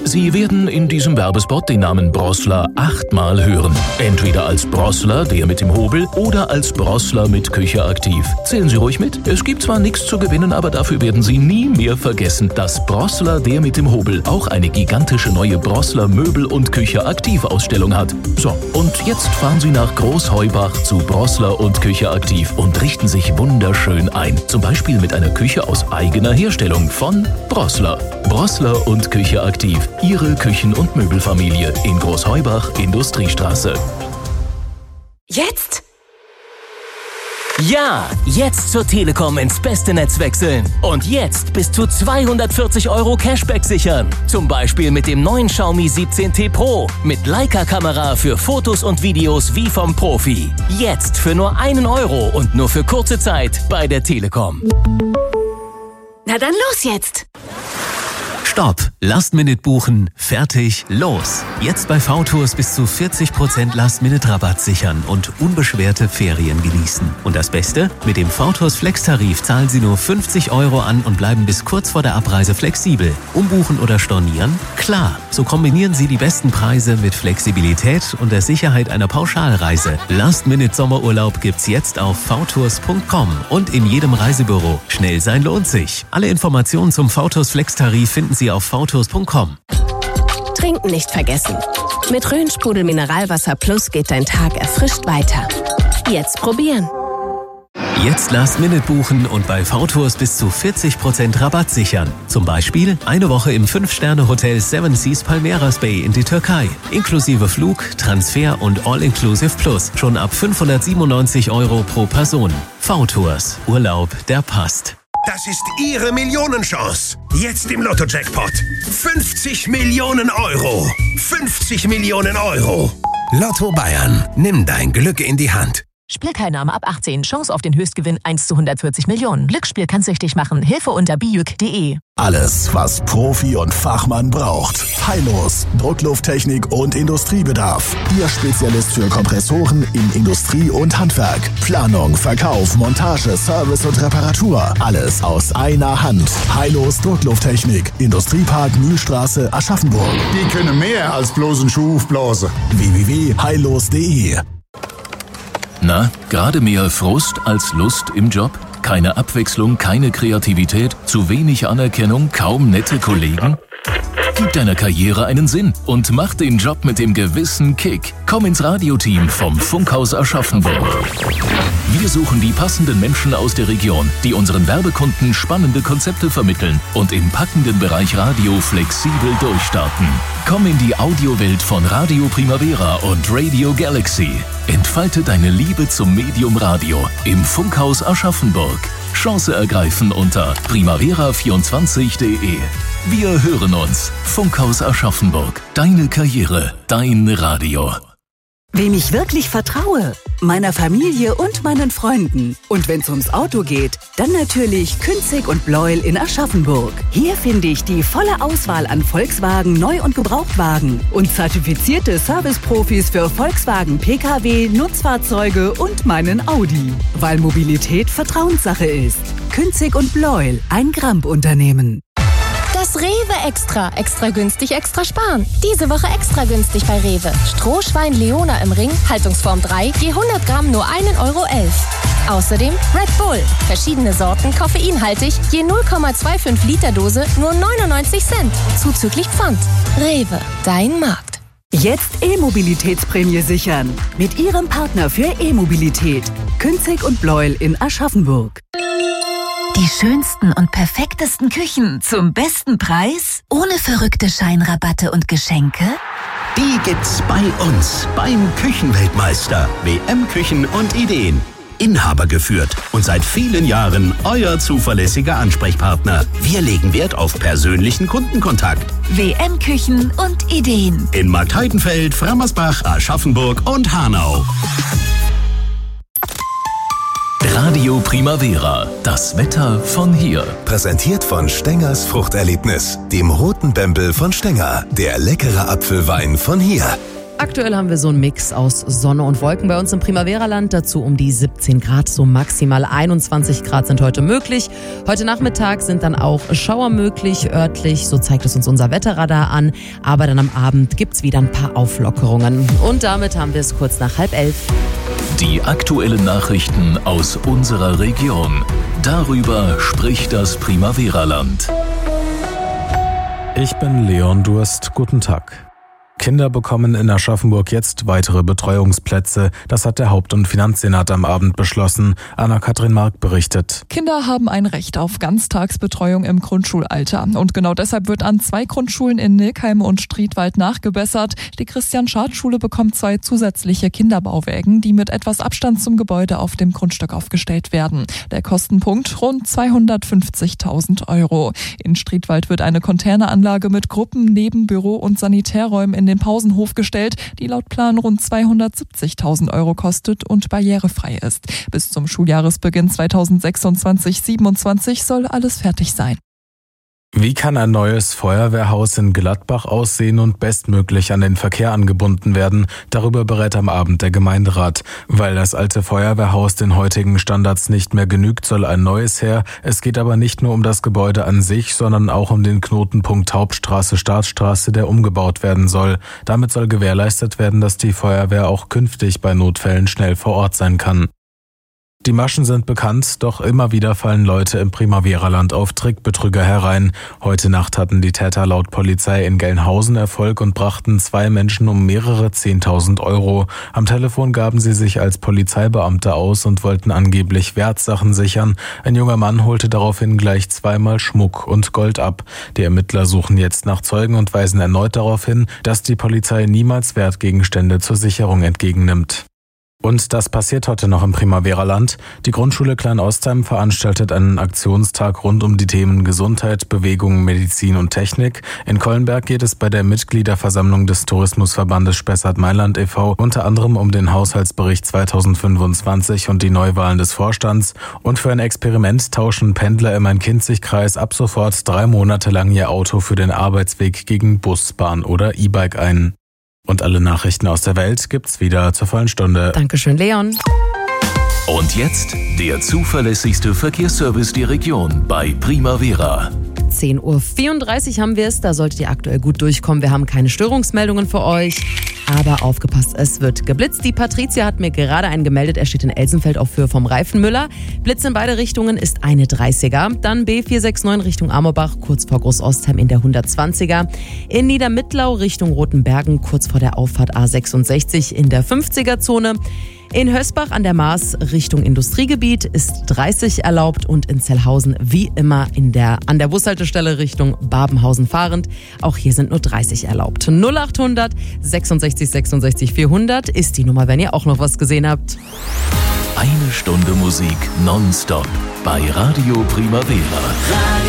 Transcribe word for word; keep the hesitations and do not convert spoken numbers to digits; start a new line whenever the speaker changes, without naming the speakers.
Sie werden in diesem Werbespot den Namen Brossler achtmal hören. Entweder als Brossler, der mit dem Hobel, oder als Brossler mit Küche aktiv. Zählen Sie ruhig mit. Es gibt zwar nichts zu gewinnen, aber dafür werden Sie nie mehr vergessen, dass Brossler, der mit dem Hobel, auch eine gigantische neue Brossler Möbel- und Küche aktiv Ausstellung hat. So, und jetzt fahren Sie nach Großheubach zu Brossler und Küche aktiv und richten sich wunderschön ein. Zum Beispiel mit einer Küche aus eigener Herstellung von Brossler. Brossler und Küche aktiv. Ihre Küchen- und Möbelfamilie in Großheubach, Industriestraße.
Jetzt?
Ja, jetzt zur Telekom ins beste Netz wechseln. Und jetzt bis zu zweihundertvierzig Euro Cashback sichern. Zum Beispiel mit dem neuen Xiaomi siebzehn T Pro. Mit Leica-Kamera für Fotos und Videos wie vom Profi. Jetzt für nur einen Euro und nur für kurze Zeit bei der Telekom.
Na dann los jetzt!
Stopp! Last-Minute buchen, fertig, los! Jetzt bei V-Tours bis zu vierzig Prozent Last-Minute-Rabatt sichern und unbeschwerte Ferien genießen. Und das Beste? Mit dem V-Tours Flex-Tarif zahlen Sie nur fünfzig Euro an und bleiben bis kurz vor der Abreise flexibel. Umbuchen oder stornieren? Klar! So kombinieren Sie die besten Preise mit Flexibilität und der Sicherheit einer Pauschalreise. Last-Minute-Sommerurlaub gibt's jetzt auf v tours punkt com und in jedem Reisebüro. Schnell sein lohnt sich. Alle Informationen zum V-Tours Flex-Tarif finden Sie auf v tours punkt com.
Trinken nicht vergessen. Mit Rhön-Sprudel Mineralwasser Plus geht dein Tag erfrischt weiter. Jetzt probieren.
Jetzt Last-Minute buchen und bei V-Tours bis zu vierzig Prozent Rabatt sichern. Zum Beispiel eine Woche im fünf Sterne Hotel Seven Seas Palmeiras Bay in die Türkei. Inklusive Flug, Transfer und All-Inclusive Plus. Schon ab fünfhundertsiebenundneunzig Euro pro Person. V-Tours. Urlaub, der passt.
Das ist Ihre Millionenchance. Jetzt im Lotto-Jackpot. fünfzig Millionen Euro. fünfzig Millionen Euro. Lotto Bayern. Nimm dein Glück in die Hand.
Spielteilnahme ab achtzehn. Chance auf den Höchstgewinn eins zu hundertvierzig Millionen. Glücksspiel kann süchtig machen. Hilfe unter bijuk punkt de.
Alles, was Profi und Fachmann braucht. Heilos, Drucklufttechnik und Industriebedarf. Ihr Spezialist für Kompressoren in Industrie und Handwerk. Planung, Verkauf, Montage, Service und Reparatur. Alles aus einer Hand. Heilos Drucklufttechnik. Industriepark Mühlstraße, Aschaffenburg.
Die können mehr als bloßen Schuh aufblasen.
w w w punkt heilos punkt de.
Na, gerade mehr Frust als Lust im Job? Keine Abwechslung, keine Kreativität, zu wenig Anerkennung, kaum nette Kollegen? Gib deiner Karriere einen Sinn und mach den Job mit dem gewissen Kick. Komm ins Radioteam vom Funkhaus Aschaffenburg. Wir suchen die passenden Menschen aus der Region, die unseren Werbekunden spannende Konzepte vermitteln und im packenden Bereich Radio flexibel durchstarten. Komm in die Audiowelt von Radio Primavera und Radio Galaxy. Entfalte deine Liebe zum Medium Radio im Funkhaus Aschaffenburg. Chance ergreifen unter primavera vierundzwanzig punkt de. Wir hören uns. Funkhaus Aschaffenburg. Deine Karriere, dein Radio.
Wem ich wirklich vertraue? Meiner Familie und meinen Freunden. Und wenn's ums Auto geht, dann natürlich Künzig und Bleuel in Aschaffenburg. Hier finde ich die volle Auswahl an Volkswagen Neu- und Gebrauchtwagen und zertifizierte Serviceprofis für Volkswagen P K W, Nutzfahrzeuge und meinen Audi. Weil Mobilität Vertrauenssache ist. Künzig und Bleuel, ein Gramp-Unternehmen.
Das Rewe Extra. Extra günstig, extra sparen. Diese Woche extra günstig bei Rewe. Strohschwein Leona im Ring, Haltungsform drei, je hundert Gramm nur ein Euro elf. Außerdem Red Bull. Verschiedene Sorten, koffeinhaltig, je null Komma fünfundzwanzig Liter Dose, nur neunundneunzig Cent. Zuzüglich Pfand. Rewe, dein Markt.
Jetzt E-Mobilitätsprämie sichern. Mit Ihrem Partner für E-Mobilität. Künzig und Bleuel in Aschaffenburg.
Die schönsten und perfektesten Küchen zum besten Preis? Ohne verrückte Scheinrabatte und Geschenke?
Die gibt's bei uns, beim Küchenweltmeister. W M Küchen und Ideen. Inhaber geführt und seit vielen Jahren euer zuverlässiger Ansprechpartner. Wir legen Wert auf persönlichen Kundenkontakt.
W M Küchen und Ideen.
In Marktheidenfeld, Frammersbach, Aschaffenburg und Hanau.
Radio Primavera, das Wetter von hier.
Präsentiert von Stengers Fruchterlebnis, dem roten Bembel von Stenger, der leckere Apfelwein von hier.
Aktuell haben wir so einen Mix aus Sonne und Wolken bei uns im Primavera-Land. Dazu um die siebzehn Grad, so maximal einundzwanzig Grad sind heute möglich. Heute Nachmittag sind dann auch Schauer möglich, örtlich, so zeigt es uns unser Wetterradar an. Aber dann am Abend gibt's wieder ein paar Auflockerungen. Und damit haben wir es kurz nach halb elf.
Die aktuellen Nachrichten aus unserer Region. Darüber spricht das Primavera-Land.
Ich bin Leon Durst. Guten Tag. Kinder bekommen in Aschaffenburg jetzt weitere Betreuungsplätze. Das hat der Haupt- und Finanzsenat am Abend beschlossen. Anna-Kathrin Mark berichtet.
Kinder haben ein Recht auf Ganztagsbetreuung im Grundschulalter. Und genau deshalb wird an zwei Grundschulen in Nilkheim und Striedwald nachgebessert. Die Christian-Schad-Schule bekommt zwei zusätzliche Kinderbauwägen, die mit etwas Abstand zum Gebäude auf dem Grundstück aufgestellt werden. Der Kostenpunkt rund zweihundertfünfzigtausend Euro. In Striedwald wird eine Containeranlage mit Gruppen, Nebenbüro und Sanitärräumen in den Pausenhof gestellt, die laut Plan rund zweihundertsiebzigtausend Euro kostet und barrierefrei ist. Bis zum Schuljahresbeginn zweitausendsechsundzwanzig siebenundzwanzig soll alles fertig sein.
Wie kann ein neues Feuerwehrhaus in Gladbach aussehen und bestmöglich an den Verkehr angebunden werden? Darüber berät am Abend der Gemeinderat. Weil das alte Feuerwehrhaus den heutigen Standards nicht mehr genügt, soll ein neues her. Es geht aber nicht nur um das Gebäude an sich, sondern auch um den Knotenpunkt Hauptstraße-Startstraße, der umgebaut werden soll. Damit soll gewährleistet werden, dass die Feuerwehr auch künftig bei Notfällen schnell vor Ort sein kann. Die Maschen sind bekannt, doch immer wieder fallen Leute im Primavera-Land auf Trickbetrüger herein. Heute Nacht hatten die Täter laut Polizei in Gelnhausen Erfolg und brachten zwei Menschen um mehrere zehntausend Euro. Am Telefon gaben sie sich als Polizeibeamte aus und wollten angeblich Wertsachen sichern. Ein junger Mann holte daraufhin gleich zweimal Schmuck und Gold ab. Die Ermittler suchen jetzt nach Zeugen und weisen erneut darauf hin, dass die Polizei niemals Wertgegenstände zur Sicherung entgegennimmt. Und das passiert heute noch im Primavera-Land. Die Grundschule Klein-Ostheim veranstaltet einen Aktionstag rund um die Themen Gesundheit, Bewegung, Medizin und Technik. In Collenberg geht es bei der Mitgliederversammlung des Tourismusverbandes Spessart-Mailand e V unter anderem um den Haushaltsbericht zweitausendfünfundzwanzig und die Neuwahlen des Vorstands. Und für ein Experiment tauschen Pendler im Main-Kinzig-Kreis ab sofort drei Monate lang ihr Auto für den Arbeitsweg gegen Bus, Bahn oder E-Bike ein. Und alle Nachrichten aus der Welt gibt's wieder zur vollen Stunde.
Dankeschön, Leon.
Und jetzt der zuverlässigste Verkehrsservice der Region bei Primavera.
zehn Uhr vierunddreißig haben wir es, da solltet ihr aktuell gut durchkommen. Wir haben keine Störungsmeldungen für euch, aber aufgepasst, es wird geblitzt. Die Patricia hat mir gerade einen gemeldet, er steht in Elsenfeld auf Höhe vom Reifenmüller. Blitz in beide Richtungen ist eine dreißiger. Dann B vier sechs neun Richtung Amorbach, kurz vor Großostheim in der hundertzwanziger. In Niedermittlau Richtung Rotenbergen, kurz vor der Auffahrt A sechsundsechzig in der fünfziger-Zone. In Hösbach an der Maas Richtung Industriegebiet ist dreißig erlaubt und in Zellhausen wie immer in der, an der Bushaltestelle Richtung Babenhausen fahrend. Auch hier sind nur dreißig erlaubt. null achthundert sechsundsechzig sechsundsechzig vierhundert ist die Nummer, wenn ihr auch noch was gesehen habt.
Eine Stunde Musik nonstop bei Radio Primavera.